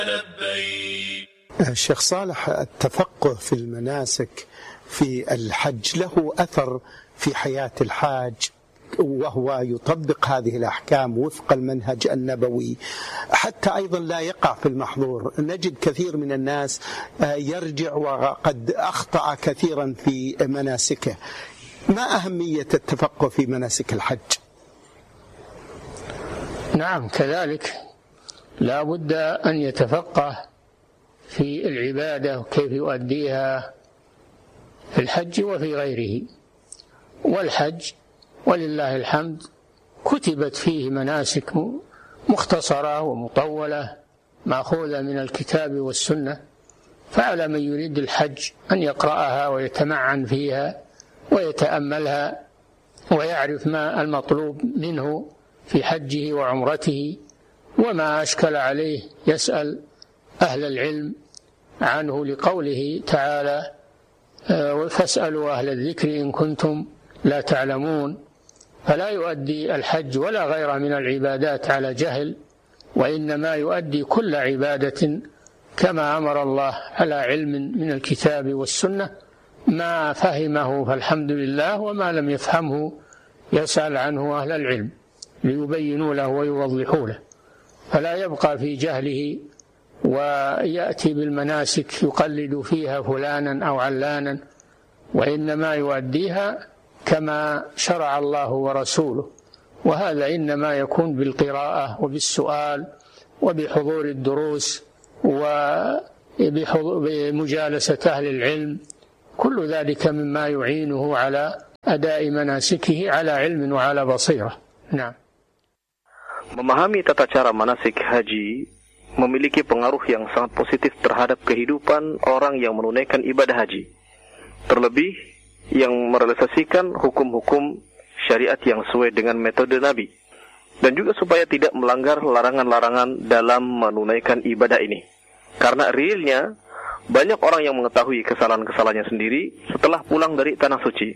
الشيخ صالح، التفقه في المناسك في الحج له أثر في حياة الحاج، وهو يطبق هذه الأحكام وفق المنهج النبوي حتى أيضا لا يقع في المحظور. نجد كثير من الناس يرجع وقد أخطأ كثيرا في مناسكه. ما أهمية التفقه في مناسك الحج؟ نعم، كذلك لا بد أن يتفقه في العبادة وكيف يؤديها في الحج وفي غيره. والحج ولله الحمد كتبت فيه مناسك مختصرة ومطولة مأخوذة من الكتاب والسنة، فعلى من يريد الحج أن يقرأها ويتمعن فيها ويتأملها ويعرف ما المطلوب منه في حجه وعمرته، وما أشكل عليه يسأل أهل العلم عنه، لقوله تعالى: فاسألوا أهل الذكر إن كنتم لا تعلمون. فلا يؤدي الحج ولا غيره من العبادات على جهل، وإنما يؤدي كل عبادة كما أمر الله على علم من الكتاب والسنة، ما فهمه فالحمد لله، وما لم يفهمه يسأل عنه أهل العلم ليبينوا له ويوضحوا له، فلا يبقى في جهله ويأتي بالمناسك يقلد فيها فلانا أو علانا، وإنما يؤديها كما شرع الله ورسوله. وهذا إنما يكون بالقراءة وبالسؤال وبحضور الدروس وبمجالسة أهل العلم، كل ذلك مما يعينه على أداء مناسكه على علم وعلى بصيرة. نعم. Memahami tata cara manasik haji memiliki pengaruh yang sangat positif terhadap kehidupan orang yang menunaikan ibadah haji, terlebih yang merealisasikan hukum-hukum syariat yang sesuai dengan metode Nabi, dan juga supaya tidak melanggar larangan-larangan dalam menunaikan ibadah ini. Karena realnya banyak orang yang mengetahui kesalahan-kesalahannya sendiri setelah pulang dari tanah suci.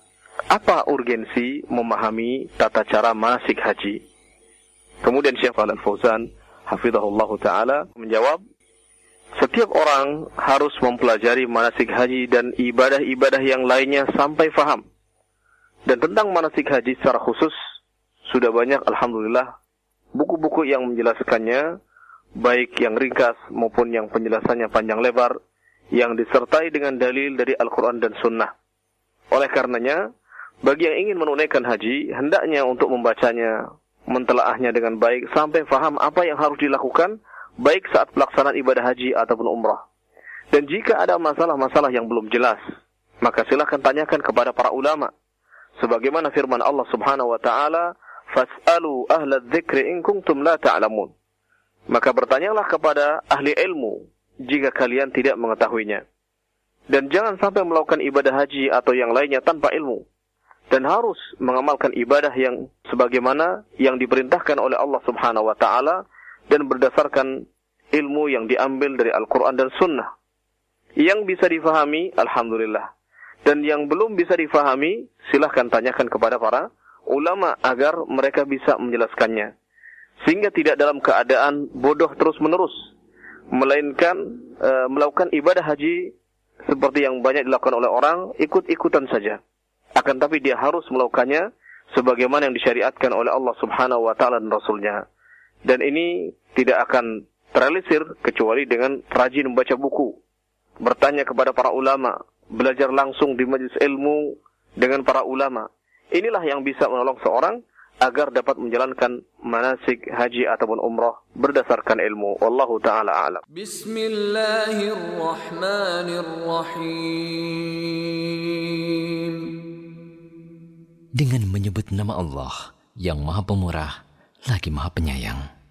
Apa urgensi memahami tata cara manasik haji? Kemudian Syekh Shalih Al-Fauzan hafizahullah ta'ala menjawab, setiap orang harus mempelajari manasik haji dan ibadah-ibadah yang lainnya sampai faham. Dan tentang manasik haji secara khusus sudah banyak alhamdulillah buku-buku yang menjelaskannya, baik yang ringkas maupun yang penjelasannya panjang lebar, yang disertai dengan dalil dari Al-Quran dan Sunnah. Oleh karenanya, bagi yang ingin menunaikan haji, hendaknya untuk membacanya, mentelaahnya dengan baik sampai faham apa yang harus dilakukan, baik saat pelaksanaan ibadah haji ataupun umrah. Dan jika ada masalah-masalah yang belum jelas, maka silakan tanyakan kepada para ulama. Sebagaimana firman Allah Subhanahu wa taala, "Fas'alu ahla dzikri in kuntum la ta'lamun." Maka bertanyalah kepada ahli ilmu jika kalian tidak mengetahuinya. Dan jangan sampai melakukan ibadah haji atau yang lainnya tanpa ilmu. Dan harus mengamalkan ibadah yang sebagaimana yang diperintahkan oleh Allah Subhanahu wa taala dan berdasarkan ilmu yang diambil dari Al-Quran dan Sunnah. Yang bisa difahami, alhamdulillah. Dan yang belum bisa difahami, silahkan tanyakan kepada para ulama agar mereka bisa menjelaskannya. Sehingga tidak dalam keadaan bodoh terus-menerus, melainkan melakukan ibadah haji seperti yang banyak dilakukan oleh orang, ikut-ikutan saja. Akan tapi dia harus melakukannya sebagaimana yang disyariatkan oleh Allah Subhanahu wa taala dan Rasulnya. Dan ini tidak akan terrealisir kecuali dengan rajin membaca buku, bertanya kepada para ulama, belajar langsung di majelis ilmu dengan para ulama. Inilah yang bisa menolong seorang agar dapat menjalankan manasik haji ataupun umrah berdasarkan ilmu. Wallahu ta'ala a'lam. Bismillahirrahmanirrahim. Dengan menyebut nama Allah yang Maha Pemurah lagi Maha Penyayang.